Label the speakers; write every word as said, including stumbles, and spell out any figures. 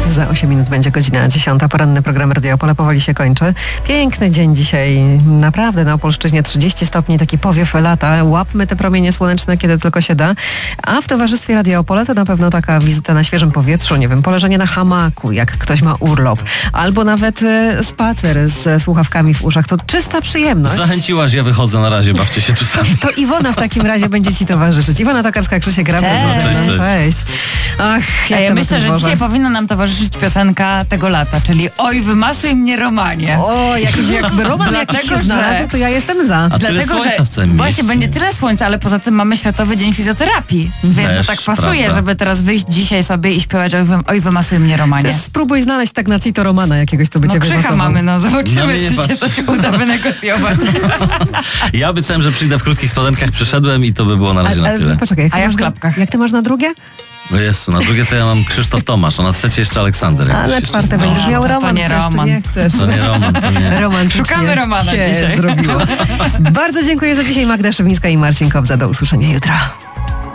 Speaker 1: Za osiem minut będzie godzina dziesiąta. Poranny program Radio Opole powoli się kończy. Piękny dzień dzisiaj. Naprawdę na Opolszczyźnie trzydzieści stopni, taki powiew lata. Łapmy te promienie słoneczne, kiedy tylko się da. A w towarzystwie Radio Opole to na pewno taka wizyta na świeżym powietrzu, nie wiem, poleżenie na hamaku, jak ktoś ma urlop. Albo nawet e, spacer z słuchawkami w uszach. To czysta przyjemność.
Speaker 2: Zachęciłaś, ja wychodzę na razie, bawcie się tu sami.
Speaker 1: To Iwona w takim razie będzie ci towarzyszyć. Iwona Tokarska, Krzysiek Grabę.
Speaker 3: Cześć.
Speaker 1: Cześć. Cześć. Ach, jak
Speaker 3: Ja
Speaker 1: to
Speaker 3: myślę, że dzisiaj powinna nam towarzyszyć piosenka tego lata, czyli Oj, wymasuj mnie, Romanie.
Speaker 1: O, jakiś jakby Roman jakiś się
Speaker 3: Dlatego,
Speaker 1: znalazł,
Speaker 3: że-
Speaker 1: to ja jestem za.
Speaker 2: A tyle
Speaker 3: Dlatego,
Speaker 2: słońca
Speaker 3: że
Speaker 2: w całym
Speaker 3: właśnie
Speaker 2: mieście.
Speaker 3: będzie tyle słońca, ale poza tym mamy Światowy Dzień Fizjoterapii. Więc
Speaker 2: Też,
Speaker 3: to tak pasuje,
Speaker 2: prawda.
Speaker 3: żeby teraz wyjść dzisiaj sobie i śpiewać Oj, wy, oj wymasuj mnie, Romanie.
Speaker 1: Ty spróbuj znaleźć tak na Tito Romana jakiegoś, co by
Speaker 3: No
Speaker 1: cię
Speaker 3: krzycha
Speaker 1: wymasował.
Speaker 3: mamy, no
Speaker 2: Na
Speaker 3: zobaczymy,
Speaker 2: mnie nie
Speaker 3: czy się to
Speaker 2: patrz.
Speaker 3: się uda wynegocjować.
Speaker 2: Ja obiecałem, że przyjdę w krótkich spodenkach, przyszedłem i to by było na razie na
Speaker 1: A,
Speaker 2: tyle.
Speaker 1: a, poczekaj, jak
Speaker 3: A
Speaker 1: ty
Speaker 3: ja
Speaker 1: masz
Speaker 3: w
Speaker 1: na-
Speaker 3: klapkach.
Speaker 1: Jak ty masz na drugie?
Speaker 2: O Jezu, na drugie to ja mam Krzysztof Tomasz, a na trzecie jeszcze Aleksander.
Speaker 1: A
Speaker 2: jakoś
Speaker 1: na
Speaker 2: jeszcze.
Speaker 1: czwarte
Speaker 2: No.
Speaker 1: będziesz miał
Speaker 3: to
Speaker 1: Roman.
Speaker 3: nie
Speaker 1: chcesz, czy
Speaker 3: Roman.
Speaker 1: nie chcesz.
Speaker 2: To nie Roman, to nie.
Speaker 1: Romantycznie
Speaker 3: Szukamy Romana
Speaker 1: się
Speaker 3: dzisiaj.
Speaker 1: zrobiło. Bardzo dziękuję za dzisiaj. Magda Szywińska i Marcin Kobza. Do usłyszenia jutro.